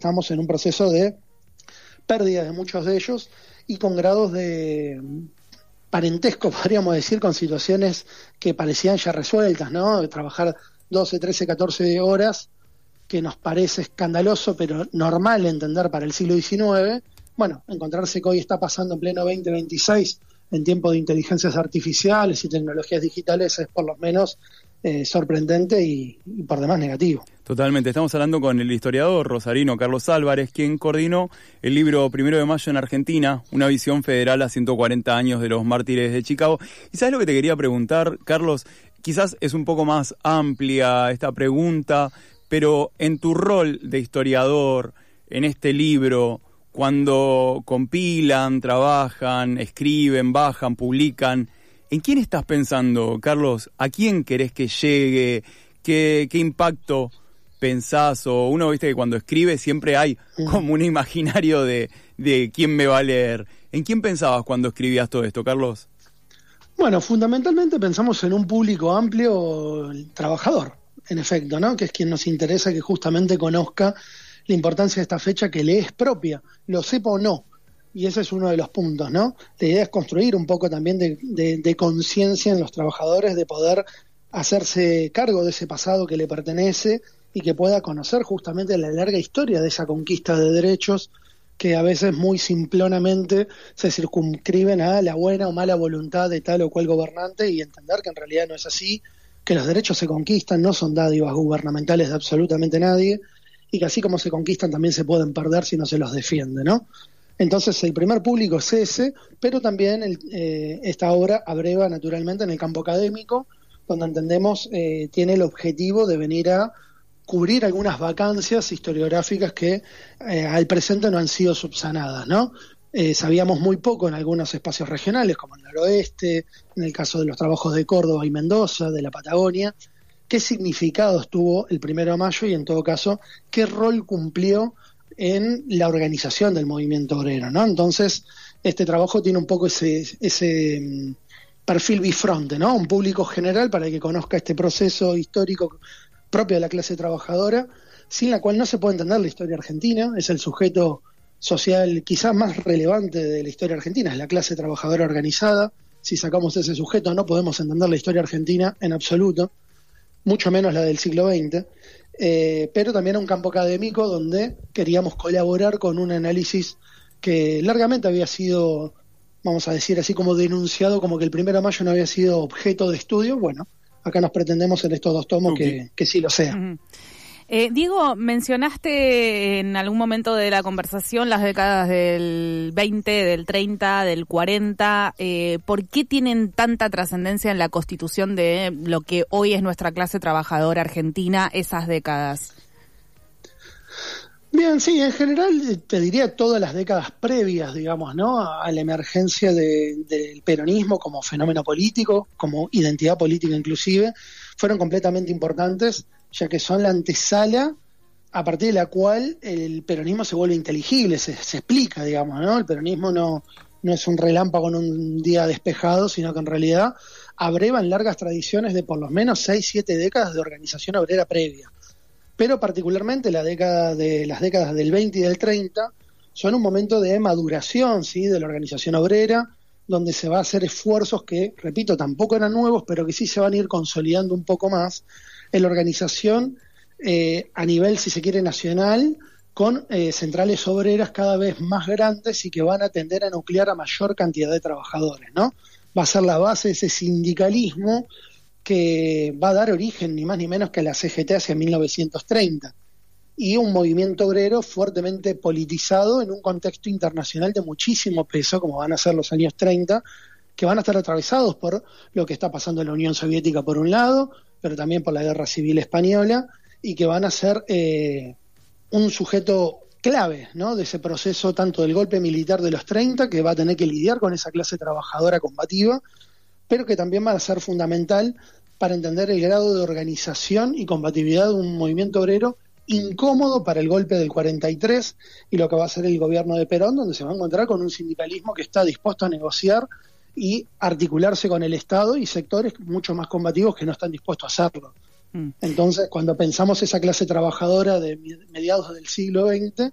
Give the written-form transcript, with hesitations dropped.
estamos en un proceso de pérdida de muchos de ellos y con grados de parentesco, podríamos decir, con situaciones que parecían ya resueltas, ¿no? De trabajar 12, 13, 14 horas, que nos parece escandaloso, pero normal entender para el siglo XIX. Bueno, encontrarse que hoy está pasando en pleno 2026, en tiempo de inteligencias artificiales y tecnologías digitales, es por lo menos sorprendente y por demás negativo. Totalmente. Estamos hablando con el historiador rosarino Carlos Álvarez, quien coordinó el libro 1 de Mayo en Argentina, una visión federal a 140 años de los mártires de Chicago. ¿Y sabes lo que te quería preguntar, Carlos? Quizás es un poco más amplia esta pregunta, pero en tu rol de historiador, en este libro, cuando compilan, trabajan, escriben, bajan, publican, ¿en quién estás pensando, Carlos? ¿A quién querés que llegue? ¿Qué impacto pensás? O uno, viste que cuando escribe siempre hay como un imaginario de quién me va a leer. ¿En quién pensabas cuando escribías todo esto, Carlos? Bueno, fundamentalmente pensamos en un público amplio, el trabajador, en efecto, ¿no? Que es quien nos interesa que justamente conozca la importancia de esta fecha que le es propia, lo sepa o no. Y ese es uno de los puntos, ¿no? La idea es construir un poco también de conciencia en los trabajadores, de poder hacerse cargo de ese pasado que le pertenece y que pueda conocer justamente la larga historia de esa conquista de derechos que a veces muy simplonamente se circunscriben a la buena o mala voluntad de tal o cual gobernante, y entender que en realidad no es así, que los derechos se conquistan, no son dádivas gubernamentales de absolutamente nadie, y que así como se conquistan también se pueden perder si no se los defiende, ¿no? Entonces el primer público es ese, pero también esta obra abreva naturalmente en el campo académico, donde entendemos tiene el objetivo de venir a cubrir algunas vacancias historiográficas que al presente no han sido subsanadas, ¿no? Sabíamos muy poco en algunos espacios regionales, como en el noroeste, en el caso de los trabajos de Córdoba y Mendoza, de la Patagonia, qué significados tuvo el 1 de mayo y en todo caso qué rol cumplió en la organización del movimiento obrero, ¿no? Entonces, este trabajo tiene un poco ese perfil bifronte, ¿no? Un público general para que conozca este proceso histórico propio de la clase trabajadora, sin la cual no se puede entender la historia argentina. Es el sujeto social quizás más relevante de la historia argentina, es la clase trabajadora organizada. Si sacamos ese sujeto no podemos entender la historia argentina en absoluto, mucho menos la del siglo XX. Pero también un campo académico donde queríamos colaborar con un análisis que largamente había sido, vamos a decir así, como denunciado, como que el 1 de mayo no había sido objeto de estudio. Bueno, acá nos pretendemos en estos 2 tomos que sí lo sea. Uh-huh. Diego, mencionaste en algún momento de la conversación las décadas del 20, del 30, del 40. ¿Por qué tienen tanta trascendencia en la constitución de lo que hoy es nuestra clase trabajadora argentina, esas décadas? Bien, sí, en general te diría todas las décadas previas, digamos, ¿no? A la emergencia del peronismo como fenómeno político, como identidad política inclusive, fueron completamente importantes, ya que son la antesala a partir de la cual el peronismo se vuelve inteligible, se explica, digamos, ¿no? El peronismo no es un relámpago en un día despejado, sino que en realidad abrevan largas tradiciones de por lo menos 6, 7 décadas de organización obrera previa. Pero particularmente las décadas del 20 y del 30 son un momento de maduración, ¿sí?, de la organización obrera, donde se va a hacer esfuerzos que, repito, tampoco eran nuevos, pero que sí se van a ir consolidando un poco más en la organización a nivel, si se quiere, nacional, con centrales obreras cada vez más grandes y que van a tender a nuclear a mayor cantidad de trabajadores, ¿no? Va a ser la base de ese sindicalismo que va a dar origen ni más ni menos que a la CGT hacia 1930, y un movimiento obrero fuertemente politizado en un contexto internacional de muchísimo peso, como van a ser los años 30, que van a estar atravesados por lo que está pasando en la Unión Soviética por un lado, pero también por la Guerra Civil Española, y que van a ser un sujeto clave, ¿no?, de ese proceso tanto del golpe militar de los 30, que va a tener que lidiar con esa clase trabajadora combativa, pero que también va a ser fundamental para entender el grado de organización y combatividad de un movimiento obrero incómodo para el golpe del 43 y lo que va a ser el gobierno de Perón, donde se va a encontrar con un sindicalismo que está dispuesto a negociar y articularse con el Estado, y sectores mucho más combativos que no están dispuestos a hacerlo. Entonces, cuando pensamos esa clase trabajadora de mediados del siglo XX,